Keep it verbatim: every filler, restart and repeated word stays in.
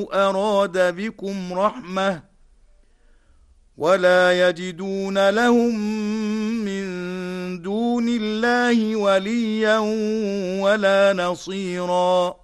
أراد بكم رحمة ولا يجدون لهم من دون الله وليا ولا نصيرا.